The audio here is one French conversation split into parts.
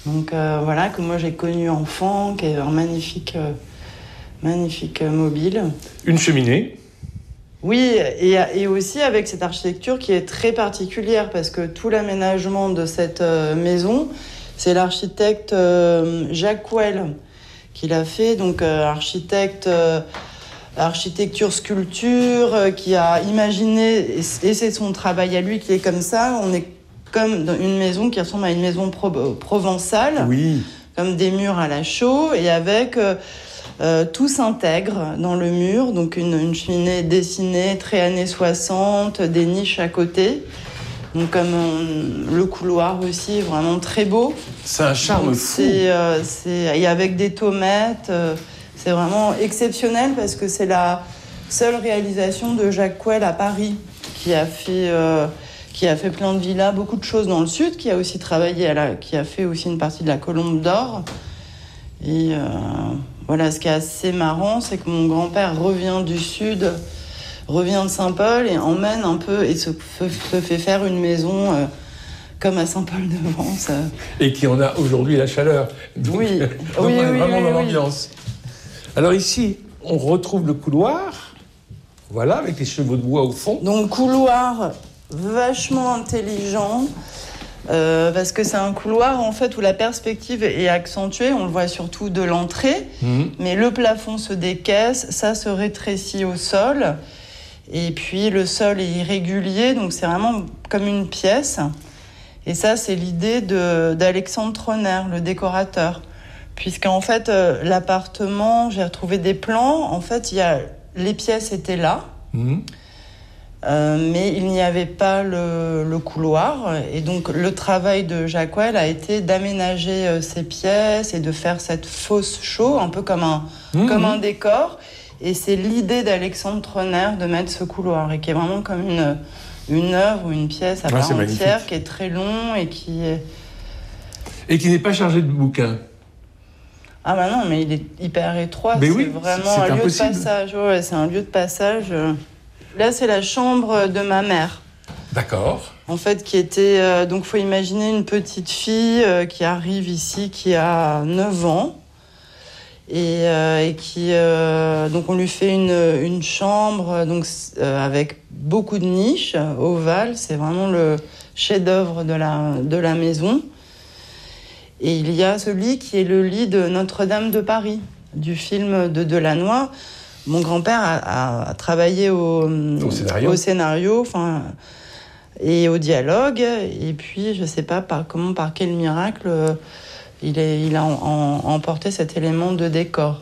Donc voilà, que moi j'ai connu enfant, qui est un magnifique mobile. Une cheminée. Oui, et aussi avec cette architecture qui est très particulière, parce que tout l'aménagement de cette maison, c'est l'architecte Jacques Couel qui l'a fait, donc architecture, sculpture, qui a imaginé, et c'est son travail à lui qui est comme ça, on est comme dans une maison qui ressemble à une maison provençale, Oui. comme des murs à la chaux, et avec... tout s'intègre dans le mur, donc une cheminée dessinée, très années 60, des niches à côté. Donc comme le couloir aussi, vraiment très beau. C'est un charme donc, fou. Et avec des tomates, c'est vraiment exceptionnel parce que c'est la seule réalisation de Jacques Couel à Paris, qui a fait plein de villas, beaucoup de choses dans le sud, qui a aussi travaillé, qui a fait aussi une partie de la Colombe d'Or. Et voilà, ce qui est assez marrant, c'est que mon grand-père revient du sud, revient de Saint-Paul et emmène un peu et se fait faire une maison comme à Saint-Paul-de-Vence. Et qui en a aujourd'hui la chaleur. Donc, oui, on est vraiment dans oui. l'ambiance. Alors ici, on retrouve le couloir, voilà, avec les chevaux de bois au fond. Donc couloir vachement intelligent. Parce que c'est un couloir en fait où la perspective est accentuée, on le voit surtout de l'entrée, mais le plafond se décaisse, ça se rétrécit au sol, et puis le sol est irrégulier, donc c'est vraiment comme une pièce. Et ça, c'est l'idée d'Alexandre Troner, le décorateur, puisqu'en fait l'appartement, j'ai retrouvé des plans, en fait les pièces étaient là. Mais il n'y avait pas le couloir, et donc le travail de Jacques Couel a été d'aménager ces pièces et de faire cette fosse chaux, un peu comme un décor. Et c'est l'idée d'Alexandre Troner de mettre ce couloir, et qui est vraiment comme une œuvre ou une pièce à part entière, magnifique. Qui est très long et qui n'est pas chargé de bouquins. Ah bah non, mais il est hyper étroit, mais c'est oui, vraiment c'est un lieu impossible. de passage. Ouais, c'est un lieu de passage. Là, c'est la chambre de ma mère. D'accord. En fait, qui était... donc, il faut imaginer une petite fille qui arrive ici, qui a 9 ans. Et qui... donc, on lui fait une chambre avec beaucoup de niches ovales. C'est vraiment le chef-d'œuvre de la maison. Et il y a ce lit qui est le lit de Notre-Dame de Paris, du film de Delannoy. Mon grand-père a travaillé au scénario et au dialogue. Et puis, je ne sais pas par quel miracle, il a emporté cet élément de décor.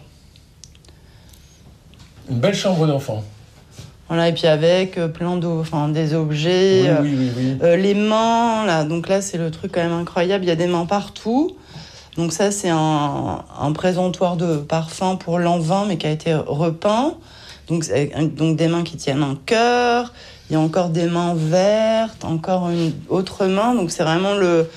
Une belle chambre d'enfant. Voilà, et puis avec plein des objets. Oui. Les mains, là, donc là, c'est le truc quand même incroyable. Il y a des mains partout. Donc ça, c'est un présentoir de parfum pour l'an 20, mais qui a été repeint. Donc des mains qui tiennent un cœur. Il y a encore des mains vertes, encore une autre main. Donc c'est vraiment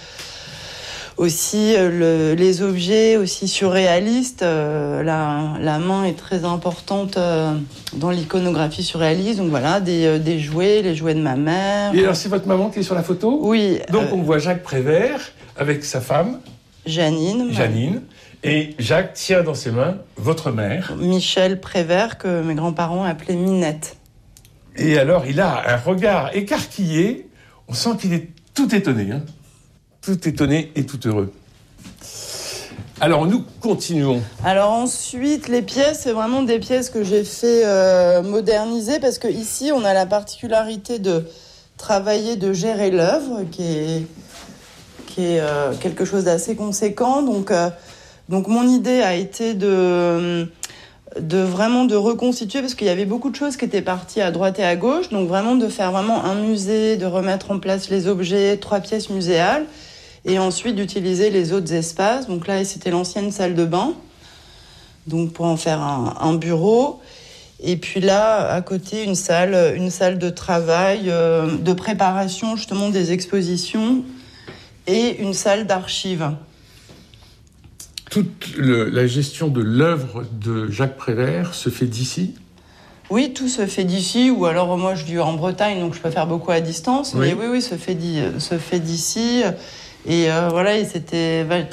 les objets aussi surréalistes. La main est très importante dans l'iconographie surréaliste. Donc voilà, des jouets, les jouets de ma mère. Et alors, c'est votre maman qui est sur la photo ? Oui. Donc on voit Jacques Prévert avec sa femme. Janine. Et Jacques tient dans ses mains votre mère. Michel Prévert, que mes grands-parents appelaient Minette. Et alors, il a un regard écarquillé. On sent qu'il est tout étonné. Tout étonné et tout heureux. Alors, nous continuons. Alors ensuite, les pièces, c'est vraiment des pièces que j'ai fait moderniser, parce qu'ici, on a la particularité de travailler, de gérer l'œuvre, qui est quelque chose d'assez conséquent. Donc mon idée a été de vraiment de reconstituer, parce qu'il y avait beaucoup de choses qui étaient parties à droite et à gauche, donc vraiment de faire vraiment un musée, de remettre en place les objets, 3 pièces muséales, et ensuite d'utiliser les autres espaces. Donc là, c'était l'ancienne salle de bain, donc pour en faire un bureau. Et puis là, à côté, une salle de travail, de préparation justement des expositions, et une salle d'archives. Toute la gestion de l'œuvre de Jacques Prévert se fait d'ici ? Oui, tout se fait d'ici, ou alors moi je vis en Bretagne, donc je peux faire beaucoup à distance, mais oui, se fait d'ici. Et voilà, et c'était